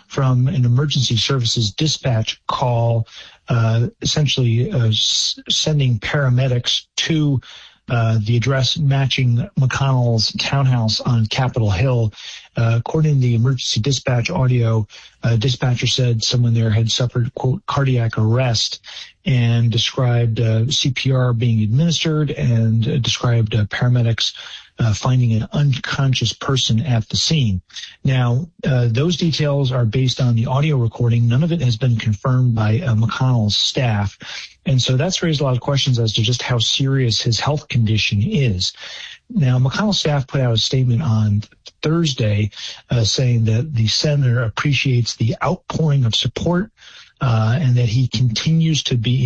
from an emergency services dispatch call, essentially sending paramedics to the address matching McConnell's townhouse on Capitol Hill. According to the emergency dispatch audio, dispatcher said someone there had suffered, quote, cardiac arrest, and described CPR being administered, and described paramedics finding an unconscious person at the scene. Now, those details are based on the audio recording. None of it has been confirmed by McConnell's staff. And so that's raised a lot of questions as to just how serious his health condition is. Now, McConnell's staff put out a statement on Thursday saying that the senator appreciates the outpouring of support and that he continues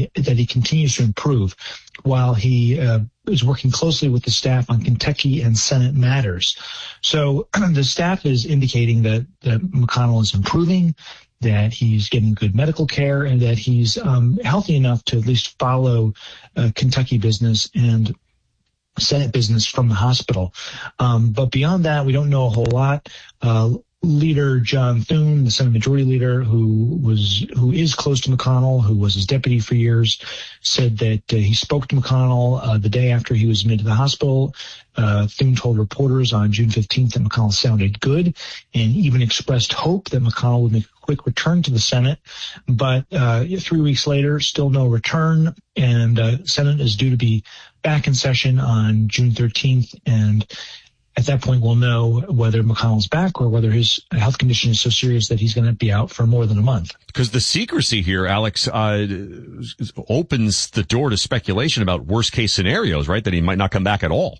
to improve while he is working closely with the staff on Kentucky and Senate matters. So the staff is indicating that McConnell is improving, that he's getting good medical care, and that he's healthy enough to at least follow Kentucky business and Senate business from the hospital. But beyond that, we don't know a whole lot. Leader John Thune, the Senate Majority Leader, who is close to McConnell, who was his deputy for years, said that he spoke to McConnell the day after he was admitted to the hospital. Thune told reporters on June 15th that McConnell sounded good, and even expressed hope that McConnell would make a quick return to the Senate. But 3 weeks later, still no return, and Senate is due to be back in session on June 13th, and at that point, we'll know whether McConnell's back or whether his health condition is so serious that he's going to be out for more than a month. Because the secrecy here, Alex, opens the door to speculation about worst-case scenarios, right? That he might not come back at all.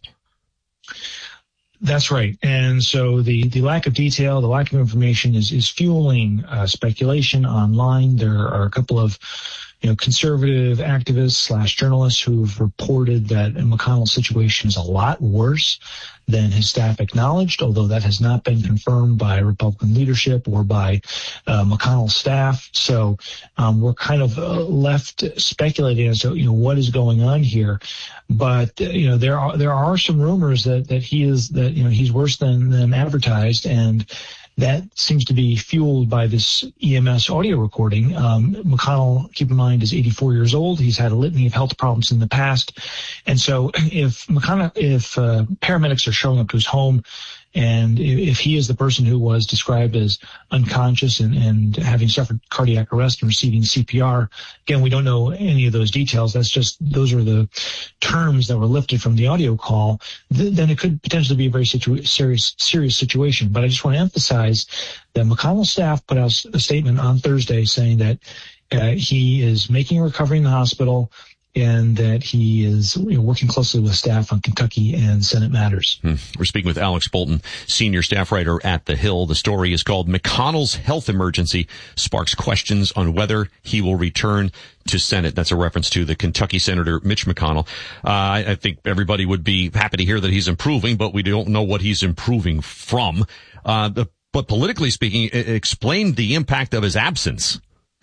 That's right. And so the lack of detail, the lack of information is fueling speculation online. There are a couple of conservative activists / journalists who've reported that McConnell's situation is a lot worse than his staff acknowledged, although that has not been confirmed by Republican leadership or by McConnell's staff. So we're kind of left speculating as to what is going on here. But there are some rumors that he's worse than advertised, and that seems to be fueled by this EMS audio recording. McConnell, keep in mind, is 84 years old. He's had a litany of health problems in the past. And so if paramedics are showing up to his home, and if he is the person who was described as unconscious and having suffered cardiac arrest and receiving CPR, again, we don't know any of those details. Those are the terms that were lifted from the audio call. Then it could potentially be a very serious situation. But I just want to emphasize that McConnell's staff put out a statement on Thursday saying that he is making a recovery in the hospital, and that he is working closely with staff on Kentucky and Senate matters. We're speaking with Alex Bolton, senior staff writer at The Hill. The story is called McConnell's Health Emergency Sparks Questions on Whether He Will Return to Senate. That's a reference to the Kentucky Senator Mitch McConnell. I think everybody would be happy to hear that he's improving, but we don't know what he's improving from. But politically speaking, explain the impact of his absence.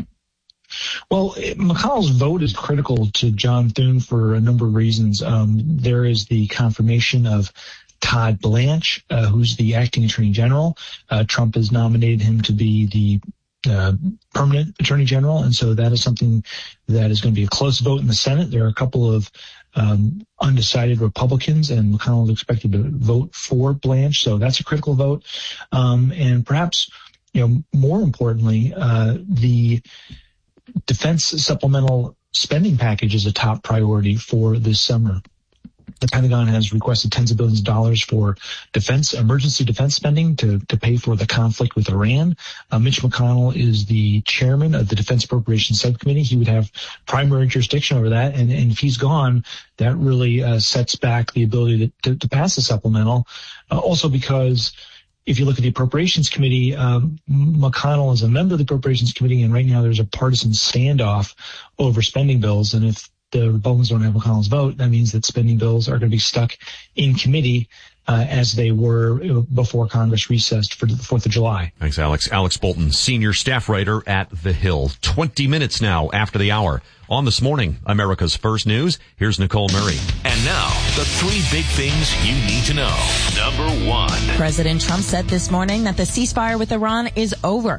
Well, McConnell's vote is critical to John Thune for a number of reasons. There is the confirmation of Todd Blanche, who's the acting attorney general. Trump has nominated him to be the permanent attorney general, and so that is something that is going to be a close vote in the Senate. There are a couple of undecided Republicans, and McConnell is expected to vote for Blanche, so that's a critical vote. And perhaps, more importantly, the defense supplemental spending package is a top priority for this summer. The Pentagon has requested tens of billions of dollars for emergency defense spending to pay for the conflict with Iran. Mitch McConnell is the chairman of the Defense Appropriations Subcommittee. He would have primary jurisdiction over that. And if he's gone, that really sets back the ability to pass the supplemental. Also because if you look at the Appropriations Committee, McConnell is a member of the Appropriations Committee, and right now there's a partisan standoff over spending bills. And if the Republicans don't have McConnell's vote, that means that spending bills are going to be stuck in committee as they were before Congress recessed for the 4th of July. Thanks, Alex. Alex Bolton, senior staff writer at The Hill. 20 minutes now after the hour. On This Morning, America's First News, here's Nicole Murray. And now, the 3 big things you need to know. Number 1. President Trump said this morning that the ceasefire with Iran is over.